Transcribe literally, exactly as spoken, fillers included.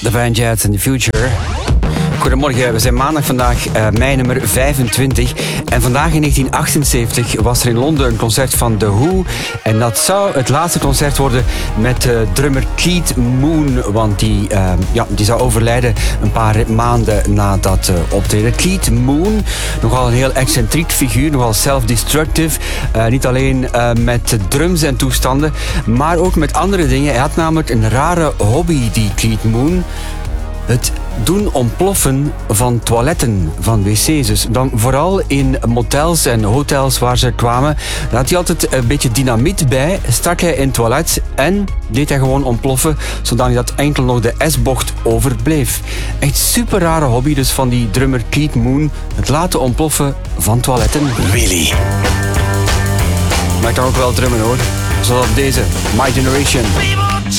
The Van Jets in the Future. Goedemorgen, we zijn maandag vandaag, uh, mei nummer vijfentwintig. En vandaag in negentien achtenzeventig was er in Londen een concert van The Who. En dat zou het laatste concert worden met uh, drummer Keith Moon. Want die, uh, ja, die zou overlijden een paar maanden na dat uh, optreden. Keith Moon, nogal een heel excentriek figuur, nogal self-destructive. Uh, niet alleen uh, met drums en toestanden, maar ook met andere dingen. Hij had namelijk een rare hobby, die Keith Moon. Het doen ontploffen van toiletten, van wc's. Dus dan vooral in motels en hotels waar ze kwamen. Daar had hij altijd een beetje dynamiet bij. Stak hij in het toilet en deed hij gewoon ontploffen, zodat dat enkel nog de S-bocht overbleef. Echt super rare hobby dus van die drummer Keith Moon. Het laten ontploffen van toiletten. Willy. Maar ik kan ook wel drummen hoor. Zoals deze, My Generation.